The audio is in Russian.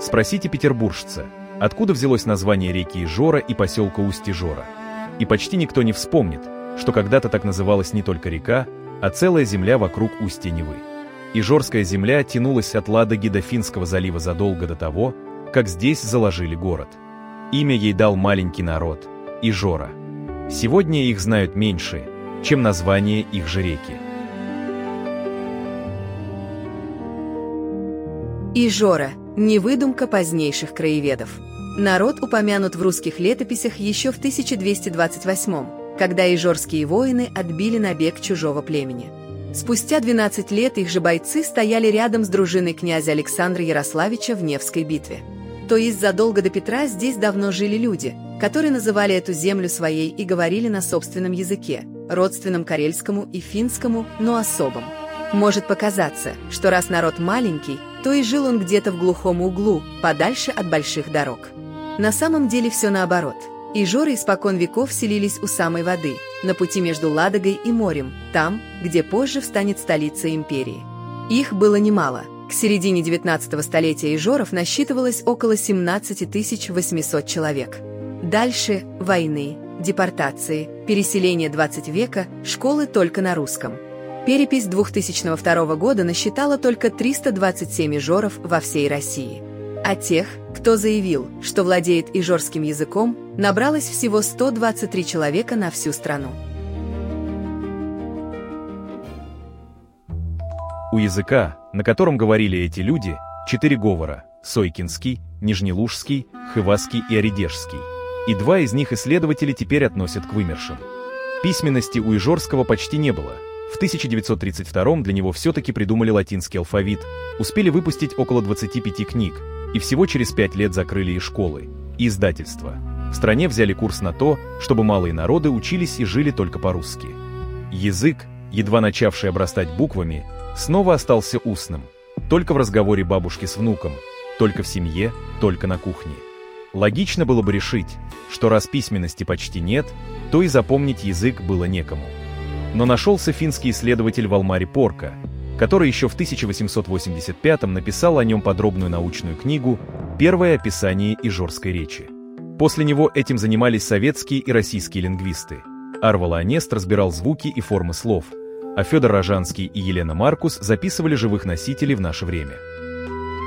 Спросите петербуржца, откуда взялось название реки Ижора и поселка Усть-Ижора. И почти никто не вспомнит, что когда-то так называлась не только река, а целая земля вокруг устья Невы. Ижорская земля тянулась от Ладоги до Финского залива задолго до того, как здесь заложили город. Имя ей дал маленький народ – Ижора. Сегодня их знают меньше, чем название их же реки. Ижора – не выдумка позднейших краеведов. Народ упомянут в русских летописях еще в 1228-м, когда ижорские воины отбили набег чужого племени. Спустя 12 лет их же бойцы стояли рядом с дружиной князя Александра Ярославича в Невской битве. То есть задолго до Петра здесь давно жили люди, которые называли эту землю своей и говорили на собственном языке, родственном карельскому и финскому, но особом. Может показаться, что раз народ маленький, то и жил он где-то в глухом углу, подальше от больших дорог. На самом деле все наоборот. Ижоры испокон веков селились у самой воды, на пути между Ладогой и морем, там, где позже встанет столица империи. Их было немало. К середине 19 столетия ижоров насчитывалось около 17 800 человек. Дальше – войны, депортации, переселение 20 века, школы только на русском. Перепись 2002 года насчитала только 327 ижоров во всей России. А тех, кто заявил, что владеет ижорским языком, набралось всего 123 человека на всю страну. У языка, на котором говорили эти люди, 4 говора – сойкинский, нижнелужский, хывасский и оредежский. И 2 из них исследователи теперь относят к вымершим. Письменности у ижорского почти не было. В 1932 для него все-таки придумали латинский алфавит, успели выпустить около 25 книг, и всего через 5 лет закрыли и школы, и издательства. В стране взяли курс на то, чтобы малые народы учились и жили только по-русски. Язык, едва начавший обрастать буквами, снова остался устным, только в разговоре бабушки с внуком, только в семье, только на кухне. Логично было бы решить, что раз письменности почти нет, то и запомнить язык было некому. Но нашелся финский исследователь Валмари Порка, который еще в 1885-м написал о нем подробную научную книгу «Первое описание ижорской речи». После него этим занимались советские и российские лингвисты. Арвала Анест разбирал звуки и формы слов, а Федор Рожанский и Елена Маркус записывали живых носителей в наше время.